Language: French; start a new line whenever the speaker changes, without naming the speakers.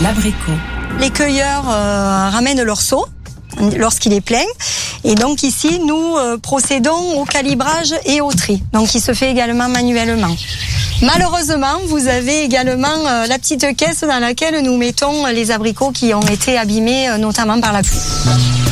l'abricot.
Les cueilleurs ramènent leur seau lorsqu'il est plein. Et donc ici, nous procédons au calibrage et au tri. Donc il se fait également manuellement. Malheureusement, vous avez également la petite caisse dans laquelle nous mettons les abricots qui ont été abîmés, notamment par la pluie.